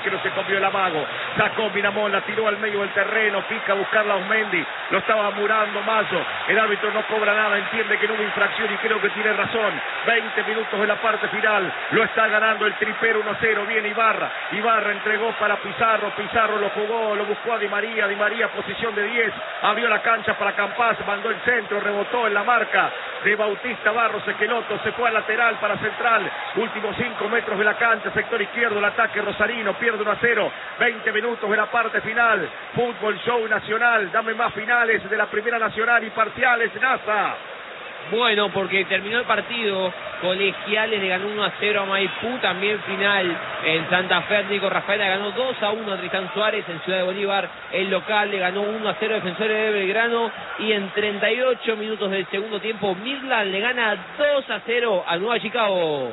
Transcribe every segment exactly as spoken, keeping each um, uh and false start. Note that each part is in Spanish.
arquero se comió el amago, sacó Miramón, la tiró al medio del terreno, pica a buscarla a Osmendi, lo estaba murando Mayo, el árbitro no cobra nada, entiende que no hubo infracción y creo que tiene razón. Veinte minutos de la parte final, lo está ganando el tripero uno a cero, viene Ibarra, Ibarra entregó para Pizarro, Pizarro lo jugó, lo buscó a Di María, Di María posición de diez, abrió la cancha para Campás, mandó el centro, rebotó en la marca de Bautista Barros Esqueloto, se fue al lateral para Central, últimos cinco metros de la cancha, sector izquierdo, el ataque rosarino, pierde uno a cero, veinte minutos de la parte final, Fútbol Show Nacional, dame más finales de la Primera Nacional y parciales, NASA. Bueno, porque terminó el partido, Colegiales le ganó uno a cero a Maipú, también final en Santa Fe, Atlético Rafaela ganó dos a uno a Tristán Suárez, en Ciudad de Bolívar el local le ganó uno a cero a Defensores de Belgrano, y en treinta y ocho minutos del segundo tiempo Midland le gana dos a cero a Nueva Chicago.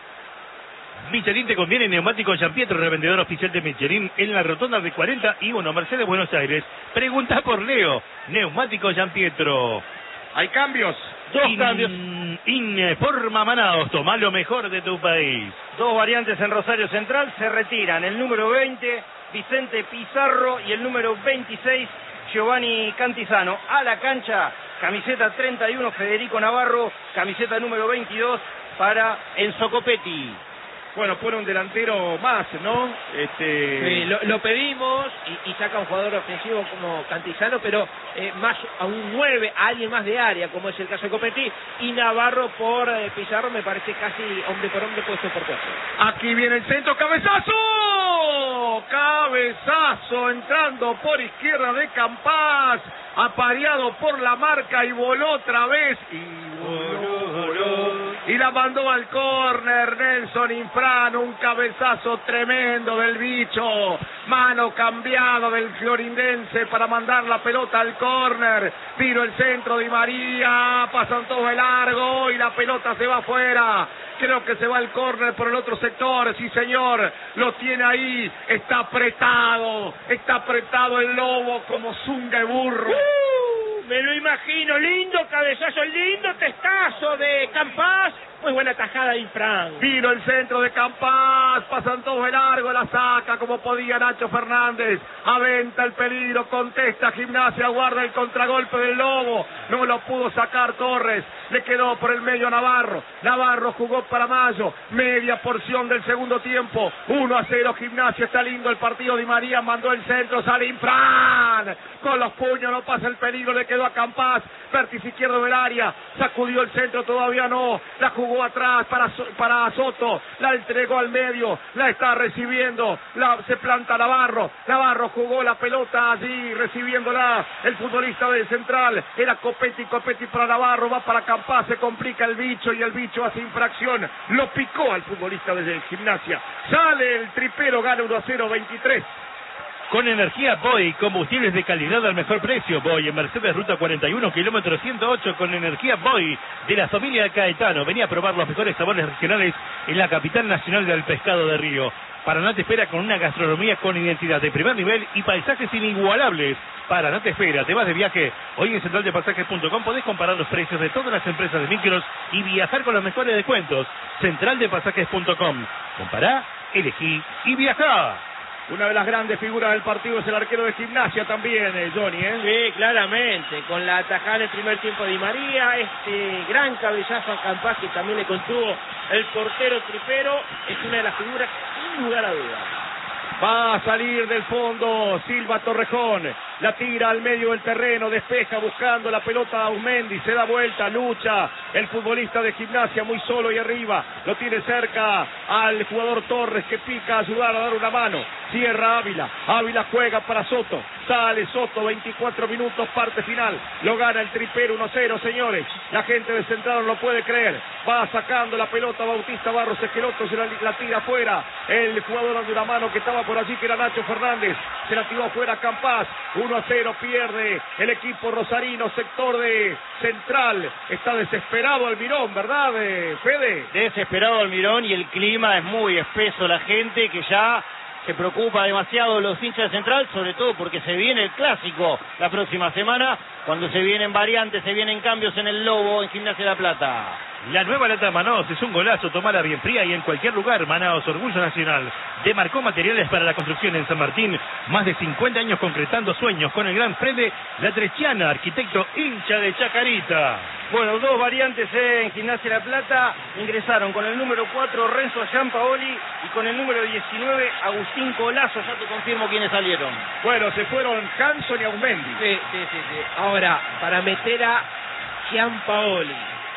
Michelin te conviene, neumático San Pietro, revendedor oficial de Michelin en la rotonda de cuarenta y uno, Mercedes, Buenos Aires. Pregunta por Leo, neumático San Pietro. Hay cambios. Dos In, cambios. Informa Manaos, toma lo mejor de tu país. Dos variantes en Rosario Central, se retiran el número veinte, Vicente Pizarro, y el número veintiséis, Giovanni Cantizano. A la cancha, camiseta treinta y uno, Federico Navarro, camiseta número veintidós para Enzo Copetti. Bueno, pone un delantero más, ¿no? Este... Sí, lo, lo pedimos y, y saca un jugador ofensivo como Cantizano, pero eh, más a un nueve, a alguien más de área, como es el caso de Copetti, y Navarro por eh, Pizarro me parece casi hombre por hombre, puesto por puesto. Aquí viene el centro, cabezazo, cabezazo, entrando por izquierda de Campás, apareado por la marca y voló otra vez, y voló, voló, y la mandó al córner Nelson Infrano, un cabezazo tremendo del bicho, mano cambiada del florindense para mandar la pelota al córner, tiro el centro de Di María, pasan todos de largo y la pelota se va afuera. Creo que se va al córner por el otro sector, sí señor, lo tiene ahí, está apretado, está apretado el Lobo como zunga de burro. Uh, me lo imagino, lindo cabezazo, lindo testazo de Campás, muy buena tajada de Infran. Vino el centro de Campás, pasan todos de largo, la saca como podía Nacho Fernández, aventa el peligro, contesta Gimnasia, guarda el contragolpe del Lobo, no lo pudo sacar Torres, le quedó por el medio Navarro, Navarro jugó para Mayo, media porción del segundo tiempo, uno a cero Gimnasia, está lindo el partido. Di María mandó el centro, sale Infran, con los puños no pasa el peligro, le quedó a Campás, vértice izquierdo del área, sacudió el centro, todavía no, la jugó atrás para, para Soto, la entregó al medio, la está recibiendo, la, se planta Navarro, Navarro jugó la pelota allí, recibiéndola, el futbolista del Central, era Copetti, Copetti para Navarro, va para Campás, se complica el bicho y el bicho hace infracción, lo picó al futbolista de Gimnasia, sale el tripero, gana uno a cero, veintitrés. Con energía Boy, combustibles de calidad al mejor precio. Boy en Mercedes, ruta cuarenta y uno, kilómetro ciento ocho, con energía Boy de la familia Caetano. Venía a probar los mejores sabores regionales en la capital nacional del pescado de río. Paraná te espera con una gastronomía con identidad de primer nivel y paisajes inigualables. Paraná te espera, te vas de viaje. Hoy en central de pasajes punto com podés comparar los precios de todas las empresas de micros y viajar con los mejores descuentos. central de pasajes punto com. Compará, elegí y viajá. Una de las grandes figuras del partido es el arquero de Gimnasia también, eh, Johnny, ¿eh? Sí, claramente, con la atajada en el primer tiempo de Di María, este gran cabezazo a Campás que también le contuvo el portero tripero, es una de las figuras sin lugar a dudas. Va a salir del fondo Silva Torrejón, la tira al medio del terreno, despeja buscando la pelota a Ausmendi, se da vuelta, lucha el futbolista de Gimnasia muy solo y arriba, lo tiene cerca al jugador Torres que pica a ayudar a dar una mano, cierra Ávila, Ávila juega para Soto, sale Soto, veinticuatro minutos, parte final, lo gana el tripero uno a cero, señores, la gente de Central no lo puede creer, va sacando la pelota Bautista Barros Esqueloto, se la, la tira afuera, el jugador de una mano que estaba por allí que era Nacho Fernández, se la tiró afuera Campás, uno a cero pierde el equipo rosarino, sector de Central, está desesperado Almirón, ¿verdad, Fede? Desesperado Almirón y el clima es muy espeso, la gente que ya se preocupa demasiado los hinchas de Central, sobre todo porque se viene el clásico la próxima semana, cuando se vienen variantes, se vienen cambios en el Lobo, en Gimnasia de La Plata. La nueva lata Manaos es un golazo, tomala bien fría y en cualquier lugar. Manaos, orgullo nacional. Demarcó materiales para la construcción en San Martín. Más de cincuenta años concretando sueños con el gran Fede Latrechiana, arquitecto hincha de Chacarita. Bueno, dos variantes en Gimnasia La Plata ingresaron con el número cuatro Renzo Giampaoli y con el número diecinueve Agustín Colazo. Ya te confirmo quiénes salieron. Bueno, se fueron Hanson y Aumendi. Sí, sí, sí, sí. Ahora, para meter a Giampaoli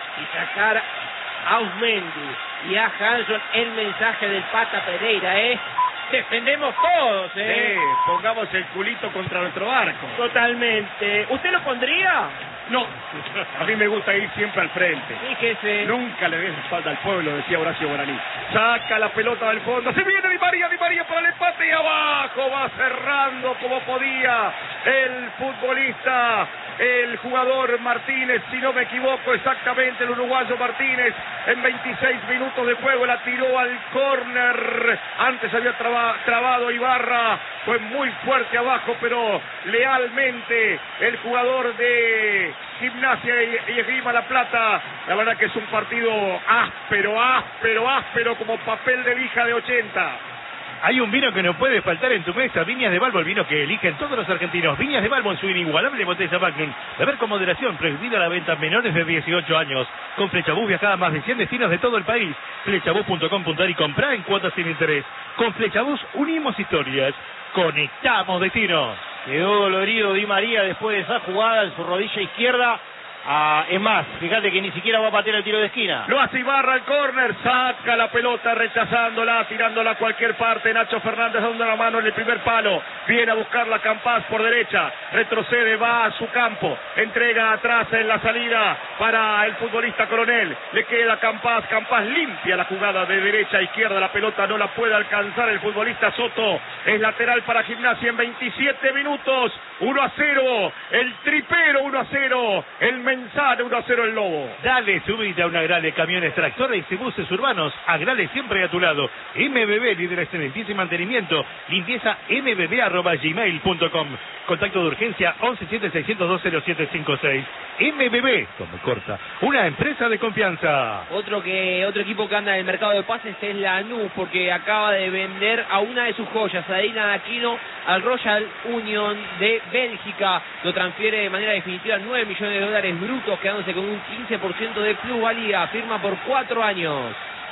y sacar a Ausmendi y a Hanson, el mensaje del Pata Pereira es: defendemos todos, ¿eh? Sí, pongamos el culito contra nuestro barco. Totalmente. ¿Usted lo pondría? No, a mí me gusta ir siempre al frente. Fíjese. Nunca le des la espalda al pueblo, decía Horacio Guaraní. Saca la pelota del fondo, se viene Di María, Di María para el empate y abajo va cerrando como podía el futbolista, el jugador Martínez, si no me equivoco exactamente, el uruguayo Martínez, en veintiséis minutos de juego la tiró al córner. Antes había traba, trabado Ibarra, fue muy fuerte abajo, pero lealmente el jugador de Gimnasia y, y Esgrima La Plata. La verdad que es un partido áspero, áspero, áspero como papel de lija de ochenta. Hay un vino que no puede faltar en tu mesa, Viñas de Balbo, el vino que eligen todos los argentinos. Viñas de Balbo en su inigualable botella Magnum. Beber con moderación, prohibida la venta a menores de dieciocho años. Con Flechabús viajada a más de cien destinos de todo el país. Flechabús punto com punto ar y comprá en cuotas sin interés. Con Flechabús unimos historias, conectamos destinos. Quedó dolorido Di María después de esa jugada en su rodilla izquierda. Ah, es más, fíjate que ni siquiera va a patear el tiro de esquina. Lo hace Ibarra al córner, saca la pelota rechazándola, tirándola a cualquier parte. Nacho Fernández dando la mano en el primer palo, viene a buscarla Campás por derecha, retrocede, va a su campo, entrega atrás en la salida para el futbolista Coronel, le queda Campás, Campás limpia la jugada de derecha a izquierda, la pelota no la puede alcanzar el futbolista Soto, es lateral para Gimnasia en veintisiete minutos, uno a cero, el tripero uno a cero, el Menzano uno a cero el Lobo. Dale subida a una Agrale, camiones, tractores y buses urbanos. Agrale siempre a tu lado. M B B, líderes en limpieza y mantenimiento. Limpieza m b b arroba gmail punto com. Contacto de urgencia once siete seiscientos dos cero siete cinco seis. M B B, como corta, una empresa de confianza. Otro que otro equipo que anda en el mercado de pases es Lanús, porque acaba de vender a una de sus joyas, a Dylan Aquino, al Royal Union de Bélgica. Lo transfiere de manera definitiva nueve millones de dólares brutos, quedándose con un quince por ciento de plusvalía. Firma por cuatro años.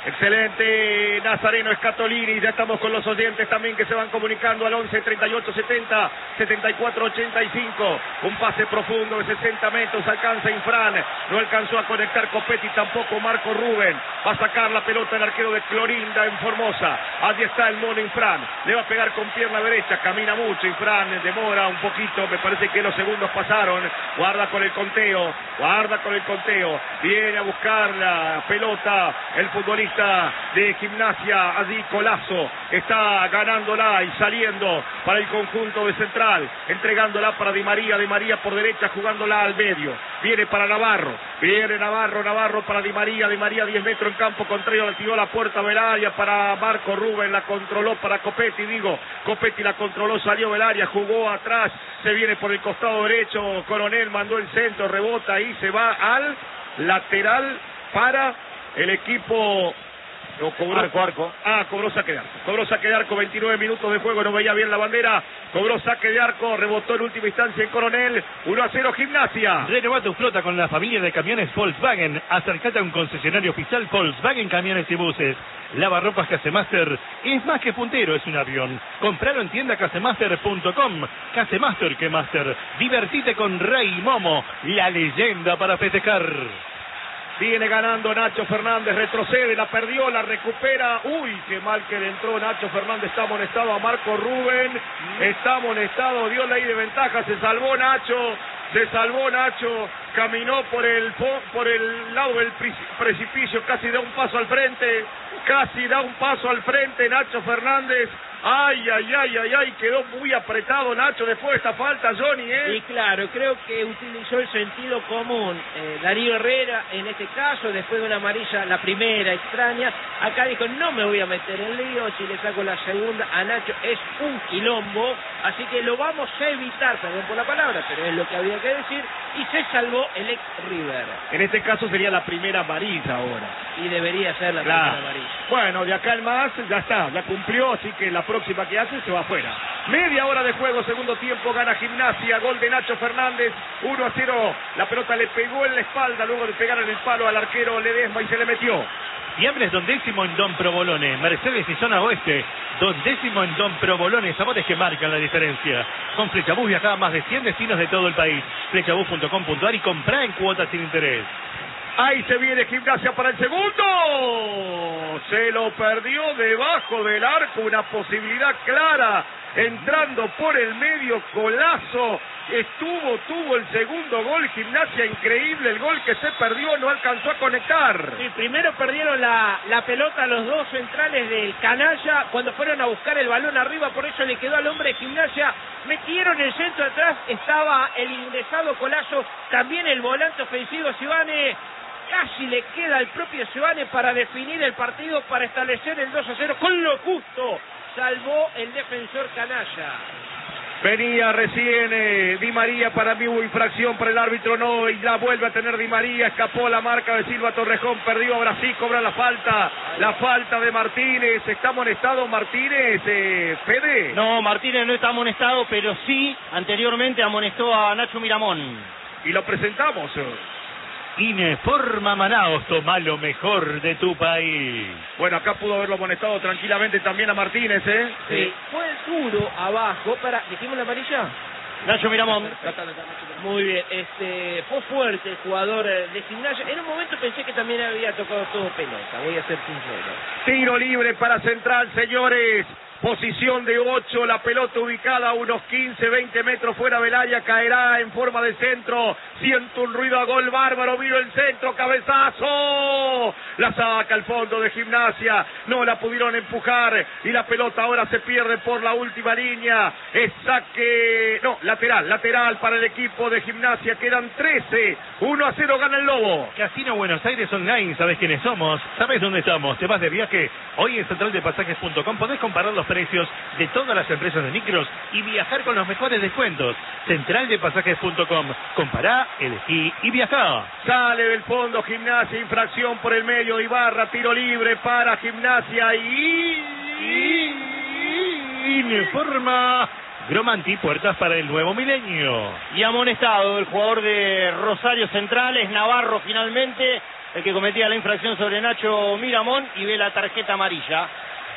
Excelente Nazareno Escatolini, ya estamos con los oyentes también que se van comunicando al once treinta y ocho setenta setenta y cuatro ochenta y cinco, un pase profundo de sesenta metros, alcanza Infran, no alcanzó a conectar Copetti, tampoco Marco Rubén, va a sacar la pelota el arquero de Clorinda en Formosa, allí está el mono Infran, le va a pegar con pierna derecha, camina mucho Infran, demora un poquito, me parece que los segundos pasaron, guarda con el conteo, guarda con el conteo, viene a buscar la pelota el futbolista de Gimnasia, allí Colazo está ganándola y saliendo para el conjunto de Central, entregándola para Di María, Di María por derecha jugándola al medio, viene para Navarro, viene Navarro, Navarro para Di María, Di María diez metros en campo contrario, le tiró la puerta del área para Marco Rubén, la controló para Copetti, digo, Copetti la controló, salió del área, jugó atrás, se viene por el costado derecho, Coronel mandó el centro, rebota y se va al lateral para el equipo. No, cobró, arco, arco. Ah, cobró saque de arco. Cobró saque de arco, veintinueve minutos de juego, no veía bien la bandera. Cobró saque de arco, rebotó en última instancia en Coronel. uno a cero Gimnasia. Renueva tu flota con la familia de camiones Volkswagen. Acércate a un concesionario oficial Volkswagen Camiones y Buses. Lavarropas Casemaster es más que puntero, es un avión. Compralo en tienda casemaster punto com. Casemaster que Master. Divertite con Rey Momo, la leyenda para festejar. Viene ganando Nacho Fernández, retrocede, la perdió, la recupera. Uy, qué mal que le entró Nacho Fernández, está amonestado a Marco Rubén, está amonestado, dio ley de ventaja, se salvó Nacho, se salvó Nacho, caminó por el por el lado del precipicio, casi da un paso al frente, casi da un paso al frente Nacho Fernández. Ay, ay, ay, ay, ay, quedó muy apretado Nacho después de esta falta, Johnny, ¿eh? Y claro, creo que utilizó el sentido común. Eh, Darío Herrera, en este caso, después de una amarilla, la primera extraña, acá dijo, no me voy a meter en lío, si le saco la segunda a Nacho es un quilombo, así que lo vamos a evitar, perdón por la palabra, pero es lo que había que decir, y se salvó el ex River. En este caso sería la primera amarilla ahora. Y debería ser la Claro. primera amarilla. Bueno, de acá en más ya está, ya cumplió, así que la próxima que hace se va afuera. Media hora de juego, segundo tiempo, gana Gimnasia, gol de Nacho Fernández, uno a cero, la pelota le pegó en la espalda luego de pegar en el palo al arquero Ledesma y se le metió. Fiambres dondécimo en Don Provolone, Mercedes y zona oeste, dondécimo en Don Provolone, sabores que marcan la diferencia. Con Flechabús viajaba a más de cien destinos de todo el país. Flechabús punto com punto a r y comprá en cuotas sin interés. Ahí se viene Gimnasia para el segundo. Se lo perdió debajo del arco, una posibilidad clara. Entrando por el medio, Colazo. Estuvo, tuvo el segundo gol. Gimnasia, increíble el gol que se perdió, no alcanzó a conectar. Sí, primero perdieron la, la pelota los dos centrales del Canalla cuando fueron a buscar el balón arriba, por eso le quedó al hombre de Gimnasia. Metieron el centro atrás, estaba el ingresado Colazo, también el volante ofensivo Sivane. Casi le queda al propio Sivane para definir el partido, para establecer el dos a cero con lo justo. Salvó el defensor Canalla. Venía recién eh, Di María, para mí hubo infracción para el árbitro, no, y la vuelve a tener Di María, escapó la marca de Silva Torrejón, perdió, ahora sí cobra la falta, la falta de Martínez. ¿Está amonestado Martínez, eh, Fede? No, Martínez no está amonestado, pero sí, anteriormente amonestó a Nacho Miramón. Y lo presentamos. Ineforma Manaos, toma lo mejor de tu país. Bueno, acá pudo haberlo amonestado tranquilamente también a Martínez, ¿eh? Sí, fue duro abajo para... ¿Dijimos la amarilla? Nacho Miramón. Muy bien, este, fue fuerte el jugador de Gimnasia. En un momento pensé que también había tocado todo pelota, voy a ser sincero. Tiro libre para Central, señores. Posición de ocho, la pelota ubicada a unos quince, veinte metros fuera del área, caerá en forma de centro. Siento un ruido a gol bárbaro, vino el centro, cabezazo. La saca al fondo de Gimnasia, no la pudieron empujar y la pelota ahora se pierde por la última línea. Es saque, no, lateral, lateral para el equipo de Gimnasia. Quedan trece, uno a cero gana el Lobo. Casino Buenos Aires Online, ¿sabes quiénes somos? ¿Sabes dónde estamos? ¿Te vas de viaje? Hoy en central de pasajes punto com podés comparar los precios de todas las empresas de micros y viajar con los mejores descuentos. central de pasajes punto com. Compará, elegí y viajá. Sale del fondo Gimnasia, infracción por el medio de Ibarra, tiro libre para Gimnasia y... Ineforma Gromanti, puertas para el nuevo milenio. Y amonestado el jugador de Rosario Central, es Navarro finalmente, el que cometía la infracción sobre Nacho Miramón y ve la tarjeta amarilla.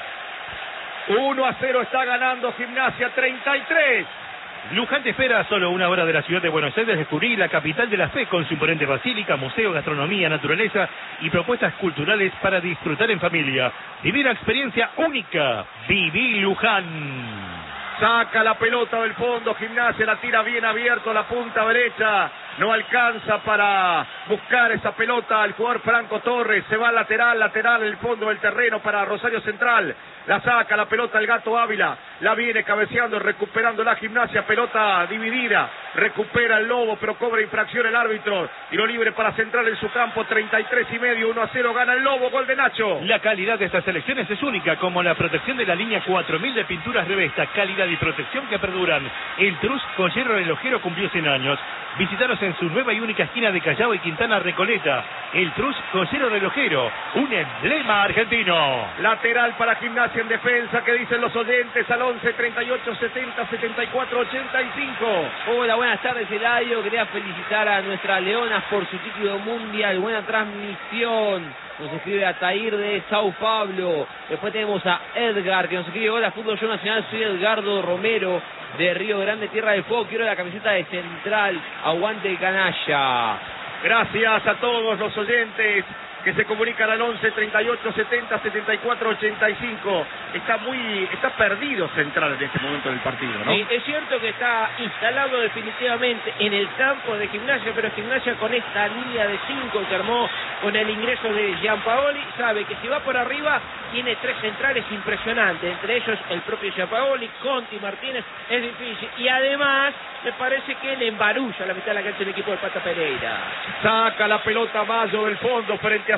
uno a cero está ganando Gimnasia, treinta y tres. Luján te espera a solo una hora de la ciudad de Buenos Aires. Descubrí la capital de la fe con su imponente basílica, museo, gastronomía, naturaleza y propuestas culturales para disfrutar en familia. Viví una experiencia única. Viví Luján. Saca la pelota del fondo, Gimnasia la tira bien abierto, la punta derecha, no alcanza para buscar esa pelota al jugador Franco Torres, se va lateral, lateral el fondo del terreno para Rosario Central, la saca la pelota el Gato Ávila, la viene cabeceando, recuperando la Gimnasia, pelota dividida, recupera el Lobo, pero cobra infracción el árbitro, tiro libre para Central en su campo, treinta y tres y medio, uno a cero gana el Lobo, gol de Nacho. La calidad de estas selecciones es única, como la protección de la línea cuatro mil de pinturas Revesta, calidad y protección que perduran. El Trus Joyero Relojero cumplió cien años. Visítanos en su nueva y única esquina de Callao y Quintana Recoleta. El Trus Joyero Relojero, un emblema argentino. Lateral para Gimnasia en defensa, que dicen los oyentes al once, treinta y ocho, setenta, setenta y cuatro, ochenta y cinco. Hola, buenas tardes, Eladio. Quería felicitar a nuestras leonas por su título mundial. Buena transmisión. Nos escribe Atair de Sao Paulo. Después tenemos a Edgar, que nos escribe: hola, Fútbol Show Nacional, soy Edgardo Romero de Río Grande, Tierra del Fuego. Quiero la camiseta de Central. Aguante Canalla. Gracias a todos los oyentes que se comunican al once, treinta y ocho, setenta, setenta y cuatro, ochenta y cinco. Está muy, está perdido Central en este momento del partido, ¿no? Sí, es cierto que está instalado definitivamente en el campo de Gimnasia, pero Gimnasia con esta línea de cinco que armó con el ingreso de Gianpaoli, sabe que si va por arriba tiene tres centrales impresionantes, entre ellos el propio Gianpaoli, Conti, Martínez, es difícil, y además me parece que le embarulla la mitad de la cancha del equipo del Pata Pereira. Saca la pelota Mayo del fondo frente a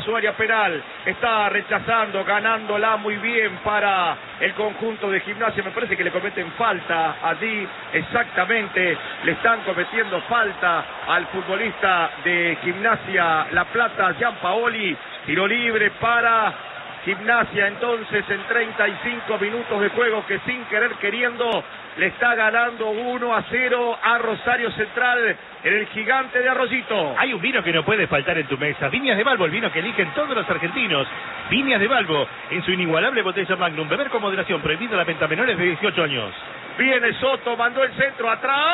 hacia su área penal. Está rechazando, ganándola muy bien para el conjunto de Gimnasia. Me parece que le cometen falta allí, exactamente. Le están cometiendo falta al futbolista de Gimnasia La Plata, Gianpaoli. Tiro libre para Gimnasia entonces en treinta y cinco minutos de juego, que sin querer queriendo le está ganando uno a cero a Rosario Central en el Gigante de Arroyito. Hay un vino que no puede faltar en tu mesa. Viñas de Balbo, el vino que eligen todos los argentinos. Viñas de Balbo, en su inigualable botella Magnum. Beber con moderación, prohibida la venta a menores de dieciocho años. Viene Soto, mandó el centro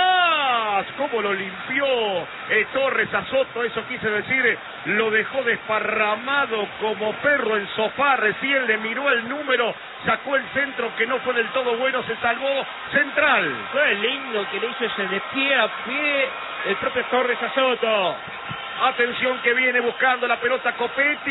atrás. ¿Cómo lo limpió eh, Torres a Soto? Eso quise decir, lo dejó desparramado como perro en sofá. Recién le miró el número, sacó el centro que no fue del todo bueno, se salvó Central. Qué lindo que le hizo ese de pie a pie el propio Torres a Soto. Atención que viene buscando la pelota Copetti,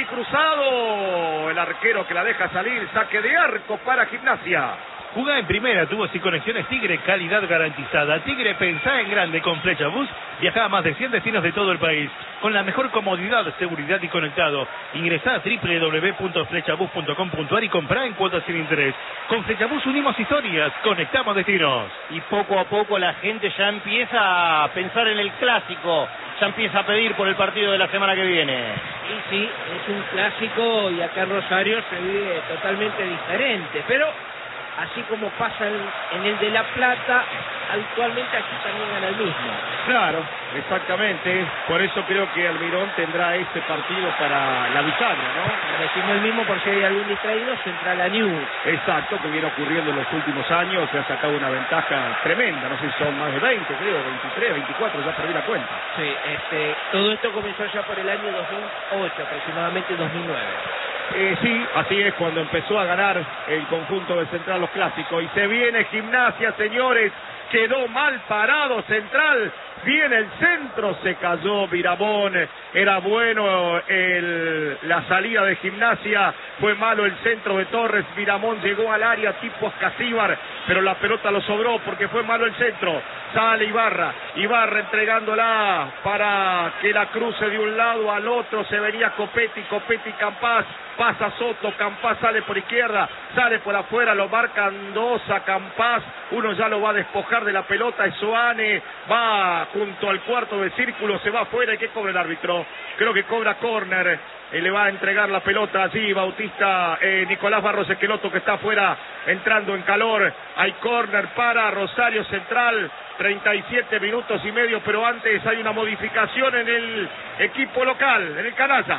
cruzado. El arquero que la deja salir, saque de arco para Gimnasia. Jugá en primera, tubos y conexiones Tigre, calidad garantizada. Tigre, pensá en grande con Flecha Bus. Viajá a más de cien destinos de todo el país, con la mejor comodidad, seguridad y conectado. Ingresá a doble u doble u doble u punto flechabus punto com punto a r y comprá en cuotas sin interés. Con Flechabus unimos historias, conectamos destinos. Y poco a poco la gente ya empieza a pensar en el clásico, ya empieza a pedir por el partido de la semana que viene. Y sí, es un clásico y acá en Rosario se vive totalmente diferente, pero así como pasa en, en el de La Plata, habitualmente aquí también gana el mismo. Claro, exactamente. Por eso creo que Almirón tendrá este partido para la bisagra, ¿no? Decimos el mismo por si hay algún distraído, Central a News. Exacto, que viene ocurriendo en los últimos años. Se ha sacado una ventaja tremenda. No sé si son más de veinte, creo, veintitrés, veinticuatro, ya perdí la cuenta. Sí, este, todo esto comenzó ya por el año dos mil ocho, aproximadamente dos mil nueve. Eh, sí, así es, cuando empezó a ganar el conjunto de Central los clásicos. Y se viene Gimnasia, señores. Quedó mal parado Central. Viene el centro, se cayó Miramón. Era bueno el, la salida de Gimnasia. Fue malo el centro de Torres. Miramón llegó al área tipo Ascasíbar, pero la pelota lo sobró porque fue malo el centro. Sale Ibarra. Ibarra entregándola para que la cruce de un lado al otro. Se venía Copetti, Copetti, Campás. Pasa Soto, Campás sale por izquierda, sale por afuera, lo marcan dos a Campás, uno ya lo va a despojar de la pelota, Soane va junto al cuarto de círculo, se va afuera. ¿Y qué cobra el árbitro? Creo que cobra córner, eh, le va a entregar la pelota allí Bautista, eh, Nicolás Barros Esqueloto, que está afuera entrando en calor. Hay córner para Rosario Central, treinta y siete minutos y medio, pero antes hay una modificación en el equipo local, en el Canalla.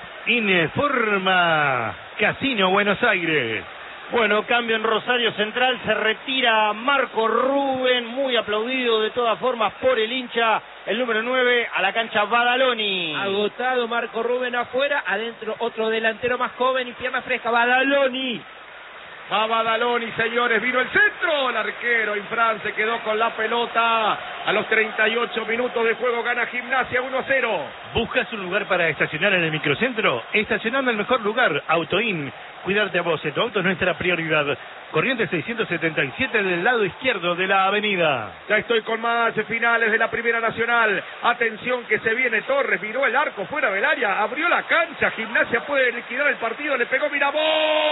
Informa Casino Buenos Aires. Bueno, cambio en Rosario Central, se retira Marco Rubén, muy aplaudido de todas formas por el hincha, el número nueve, a la cancha Badaloni. Agotado Marco Rubén afuera, adentro otro delantero más joven y pierna fresca, Badaloni. A Badaloni, señores, vino el centro, el arquero Infran se quedó con la pelota. A los treinta y ocho minutos de juego gana Gimnasia uno a cero. ¿Buscas un lugar para estacionar en el microcentro? Estacionando en el mejor lugar, Autoin. Cuidarte a vos, tu auto es nuestra prioridad. Corrientes seiscientos setenta y siete del lado izquierdo de la avenida. Ya estoy con más finales de la Primera Nacional. Atención que se viene Torres, miró el arco fuera del área, abrió la cancha. Gimnasia puede liquidar el partido, le pegó Miramón.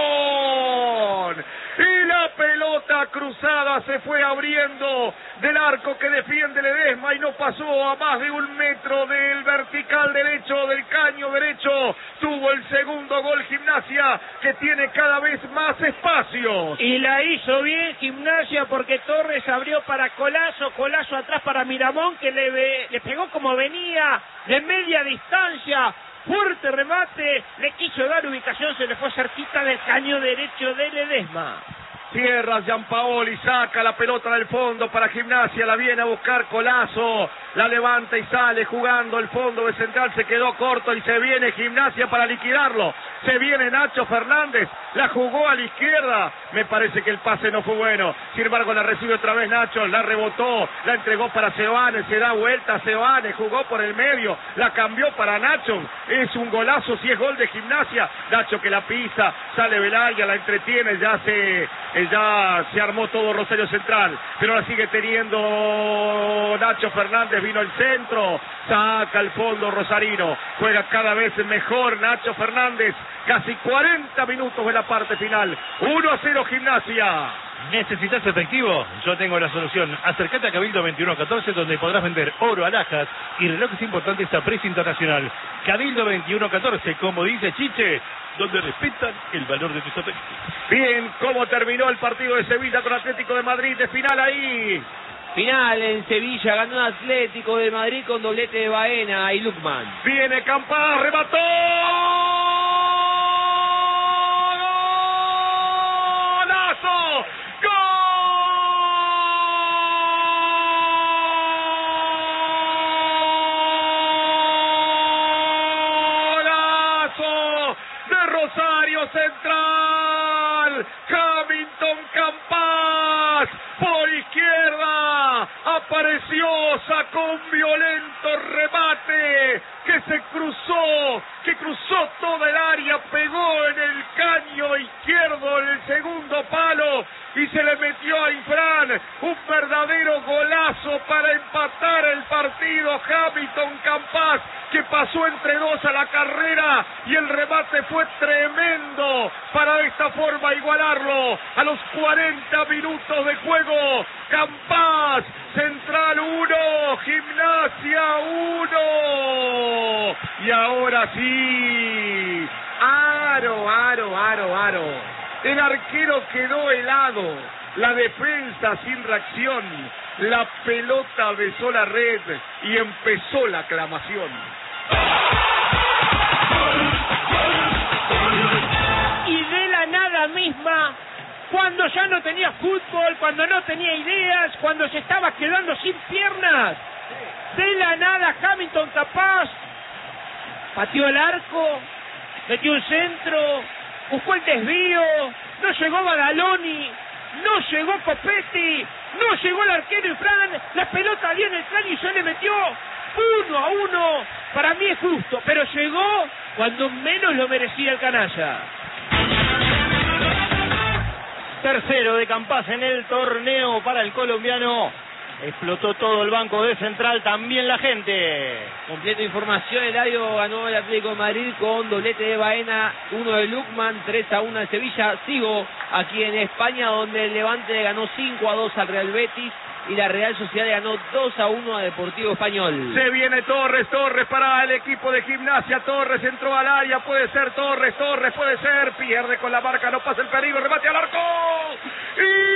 Y la pelota cruzada se fue abriendo del arco que defiende Ledesma y no pasó a más de un metro del vertical derecho, del caño derecho. Tuvo el segundo gol Gimnasia, que tiene cada vez más espacios. Y la hizo bien Gimnasia porque Torres abrió para Colazo, Colazo atrás para Miramón, que le, ve, le pegó como venía de media distancia. Fuerte remate, le quiso dar ubicación, se le fue cerquita del caño derecho de Ledesma. Cierra Gianpaoli, saca la pelota del fondo para Gimnasia, la viene a buscar Colazo, la levanta y sale jugando el fondo de Central, se quedó corto y se viene Gimnasia para liquidarlo. Se viene Nacho Fernández, la jugó a la izquierda. Me parece que el pase no fue bueno. Sin embargo, la recibe otra vez Nacho, la rebotó, la entregó para Seoane, se da vuelta Seoane, jugó por el medio, la cambió para Nacho. Es un golazo, si es gol de Gimnasia. Nacho que la pisa, sale Belaya, la entretiene, ya se, ya se armó todo Rosario Central. Pero la sigue teniendo Nacho Fernández, vino el centro, saca al fondo Rosarino, juega cada vez mejor Nacho Fernández, casi cuarenta minutos de la parte final, uno a cero Gimnasia. ¿Necesitas efectivo? Yo tengo la solución. Acércate a Cabildo veintiuno catorce, donde podrás vender oro, alhajas y relojes importantes a precio internacional. Cabildo veintiuno catorce, como dice Chiche, donde respetan el valor de tus efectivos. Bien, ¿cómo terminó el partido de Sevilla con Atlético de Madrid? De final ahí. Final en Sevilla, ganó un Atlético de Madrid con doblete de Baena y Lukman. Viene Campás, remató. ¡Golazo! ¡Golazo de Rosario Central! Hamilton Campás por izquierda apareció, sacó un violento remate que se cruzó, que cruzó toda el área, pegó en el caño izquierdo en el segundo palo y se le metió a Infran. Un verdadero golazo para empatar el partido. Hamilton Campás, que pasó entre dos a la carrera, y el remate fue tremendo para de esta forma igualarlo a los cuarenta minutos de juego. Campás, Central uno, Gimnasia uno. Y ahora sí, aro, aro, aro, aro. El arquero quedó helado, la defensa sin reacción, la pelota besó la red y empezó la aclamación. Y de la nada misma, cuando ya no tenía fútbol, cuando no tenía ideas, cuando se estaba quedando sin piernas, de la nada Hamilton Campás pateó el arco, metió el centro, buscó el desvío, no llegó Badaloni, no llegó Copetti, no llegó el arquero Infran, la pelota dio en el plan y se le metió uno a uno. Para mí es justo, pero llegó cuando menos lo merecía el canalla. Tercero de Campás en el torneo para el colombiano. Explotó todo el banco de Central, también la gente. Completa información, Eladio ganó el Atlético de Madrid con doblete de Baena, uno de Lukman, tres a uno en Sevilla. Sigo aquí en España, donde el Levante le ganó cinco a dos al Real Betis y la Real Sociedad le ganó dos a uno a Deportivo Español. Se viene Torres, Torres para el equipo de Gimnasia. Torres entró al área, puede ser Torres, Torres puede ser, pierde con la marca, no pasa el peligro, remate al arco. Y